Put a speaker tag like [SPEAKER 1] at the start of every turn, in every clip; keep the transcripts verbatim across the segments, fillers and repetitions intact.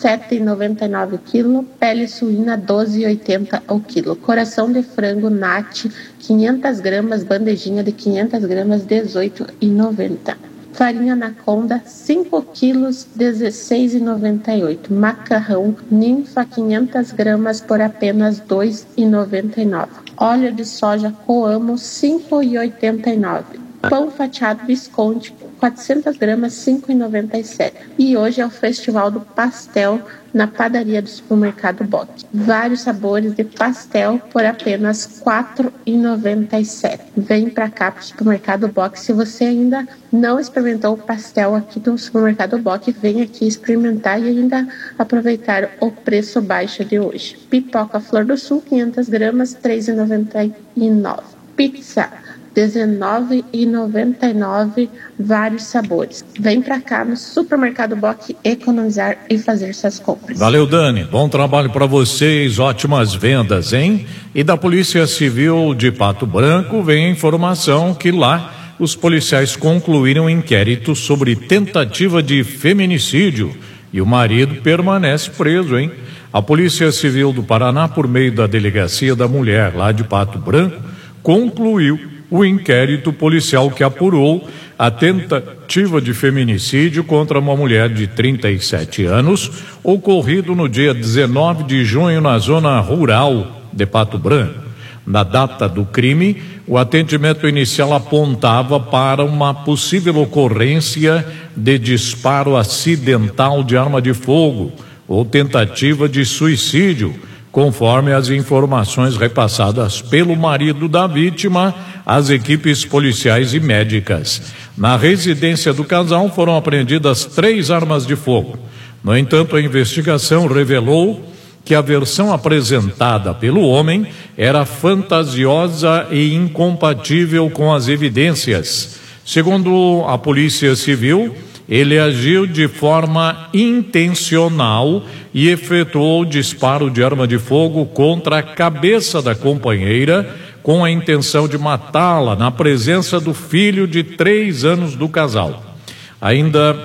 [SPEAKER 1] sete reais e noventa e nove centavos o quilo. Pele suína, doze reais e oitenta centavos o quilo. Coração de frango Nat, quinhentas gramas, bandejinha de quinhentas gramas, dezoito reais e noventa centavos. Farinha Anaconda, cinco quilos, dezesseis reais e noventa e oito centavos. Macarrão Ninfa, quinhentas gramas, por apenas dois reais e noventa e nove centavos. Óleo de soja Coamo, cinco reais e oitenta e nove centavos. Pão fatiado Visconti, quatrocentas gramas, cinco reais e noventa e sete centavos. E hoje é o Festival do Pastel na padaria do supermercado Bock. Vários sabores de pastel por apenas quatro reais e noventa e sete centavos. Vem pra cá pro supermercado Bock. Se você ainda não experimentou o pastel aqui do supermercado Bock, vem aqui experimentar e ainda aproveitar o preço baixo de hoje. Pipoca Flor do Sul, quinhentas gramas, três reais e noventa e nove centavos. Pizza dezenove reais e noventa e nove centavos, vários sabores. Vem pra cá no supermercado Bock economizar e fazer suas compras.
[SPEAKER 2] Valeu, Dani, bom trabalho para vocês, ótimas vendas, hein? E da Polícia Civil de Pato Branco vem a informação que lá os policiais concluíram um inquérito sobre tentativa de feminicídio e o marido permanece preso, hein? A Polícia Civil do Paraná, por meio da Delegacia da Mulher lá de Pato Branco, concluiu o inquérito policial que apurou a tentativa de feminicídio contra uma mulher de trinta e sete anos, ocorrido no dia dezenove de junho na zona rural de Pato Branco. Na data do crime, o atendimento inicial apontava para uma possível ocorrência de disparo acidental de arma de fogo ou tentativa de suicídio, conforme as informações repassadas pelo marido da vítima às equipes policiais e médicas. Na residência do casal foram apreendidas três armas de fogo. No entanto, a investigação revelou que a versão apresentada pelo homem era fantasiosa e incompatível com as evidências. Segundo a Polícia Civil, ele agiu de forma intencional e efetuou o disparo de arma de fogo contra a cabeça da companheira com a intenção de matá-la na presença do filho de três anos do casal. Ainda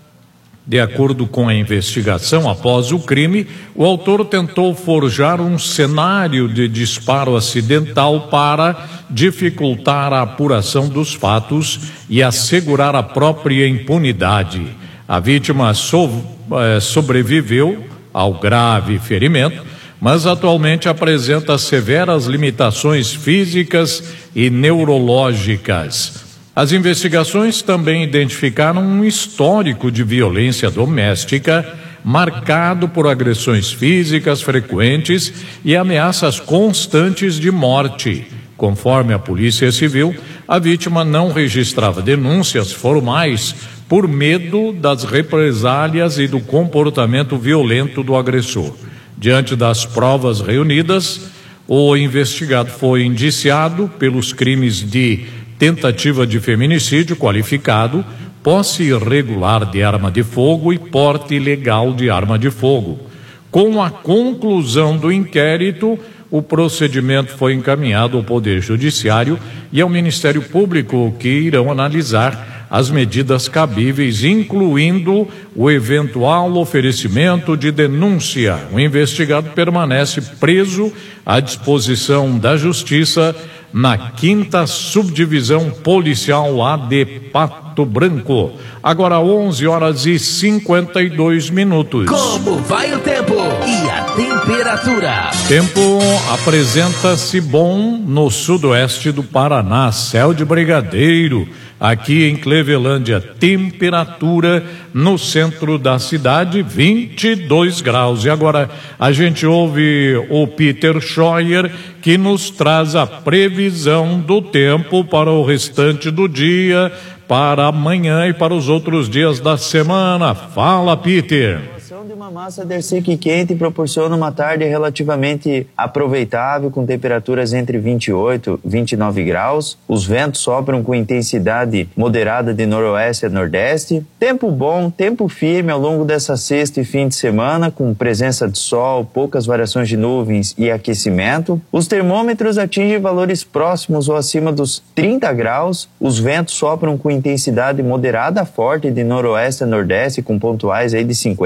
[SPEAKER 2] de acordo com a investigação, após o crime, o autor tentou forjar um cenário de disparo acidental para dificultar a apuração dos fatos e assegurar a própria impunidade. A vítima so, eh, sobreviveu ao grave ferimento, mas atualmente apresenta severas limitações físicas e neurológicas. As investigações também identificaram um histórico de violência doméstica marcado por agressões físicas frequentes e ameaças constantes de morte. Conforme a Polícia Civil, a vítima não registrava denúncias formais por medo das represálias e do comportamento violento do agressor. Diante das provas reunidas, o investigado foi indiciado pelos crimes de tentativa de feminicídio qualificado, posse irregular de arma de fogo e porte ilegal de arma de fogo. Com a conclusão do inquérito, o procedimento foi encaminhado ao Poder Judiciário e ao Ministério Público, que irão analisar as medidas cabíveis, incluindo o eventual oferecimento de denúncia. O investigado permanece preso à disposição da Justiça na quinta Subdivisão Policial lá de Pato Branco. Agora onze horas e cinquenta e dois minutos.
[SPEAKER 3] Como vai o tempo e a temperatura?
[SPEAKER 2] Tempo apresenta-se bom no sudoeste do Paraná, céu de brigadeiro. Aqui em Clevelândia, temperatura no centro da cidade, vinte e dois graus. E agora a gente ouve o Peter Scheuer, que nos traz a previsão do tempo para o restante do dia, para amanhã e para os outros dias da semana. Fala, Peter.
[SPEAKER 4] De uma massa de ar seco e quente proporciona uma tarde relativamente aproveitável, com temperaturas entre vinte e oito e vinte e nove graus. Os ventos sopram com intensidade moderada de noroeste a nordeste. Tempo bom, tempo firme ao longo dessa sexta e fim de semana, com presença de sol, poucas variações de nuvens e aquecimento. Os termômetros atingem valores próximos ou acima dos trinta graus. Os ventos sopram com intensidade moderada a forte de noroeste a nordeste, com pontuais aí de cinquenta quilômetros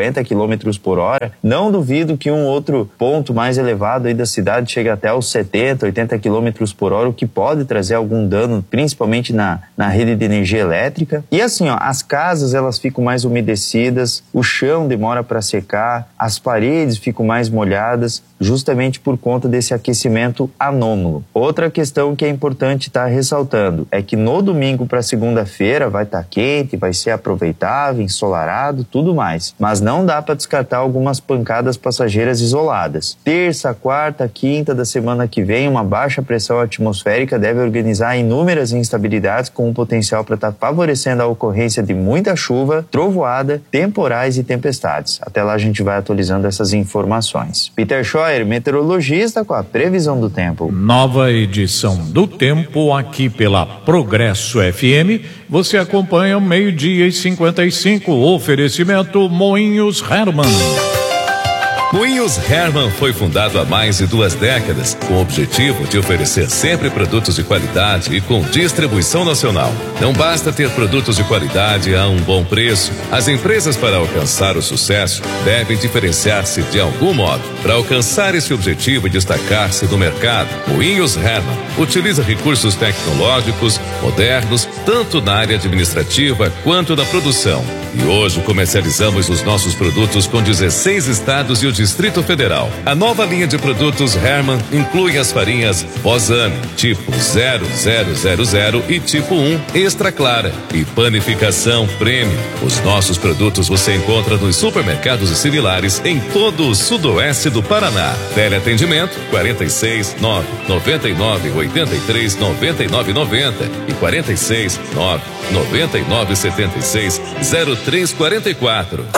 [SPEAKER 4] quilômetros por hora. Não duvido que um outro ponto mais elevado aí da cidade chegue até os setenta, oitenta quilômetros por hora, o que pode trazer algum dano, principalmente na, na rede de energia elétrica. E assim, ó, as casas elas ficam mais umedecidas, o chão demora para secar, as paredes ficam mais molhadas, justamente por conta desse aquecimento anômalo. Outra questão que é importante estar ressaltando é que no domingo para segunda-feira vai estar quente, vai ser aproveitável, ensolarado, tudo mais. Mas não dá para descartar algumas pancadas passageiras isoladas. Terça, quarta, quinta da semana que vem, uma baixa pressão atmosférica deve organizar inúmeras instabilidades com o potencial para estar favorecendo a ocorrência de muita chuva, trovoada, temporais e tempestades. Até lá a gente vai atualizando essas informações. Peter Scheuer, meteorologista, com a previsão do tempo.
[SPEAKER 2] Nova edição do tempo aqui pela Progresso F M. Você acompanha o meio-dia e cinquenta e cinco. Oferecimento Moinhos Hermann.
[SPEAKER 5] Moinhos Hermann foi fundado há mais de duas décadas, com o objetivo de oferecer sempre produtos de qualidade e com distribuição nacional. Não basta ter produtos de qualidade a um bom preço. As empresas, para alcançar o sucesso, devem diferenciar-se de algum modo. Para alcançar esse objetivo e destacar-se no mercado, Moinhos Hermann utiliza recursos tecnológicos modernos, tanto na área administrativa quanto na produção. E hoje comercializamos os nossos produtos com dezesseis estados e o Distrito Federal. A nova linha de produtos Hermann inclui as farinhas Bozani, tipo zero zero zero zero e tipo um Extra Clara e panificação Premium. Os nossos produtos você encontra nos supermercados e similares em todo o sudoeste do Paraná. Teleatendimento quarenta e seis, nove, noventa e nove, oitenta e três, noventa e nove, noventa e quarenta e seis, nove, noventa e nove, setenta e seis, zero três quarenta e quatro.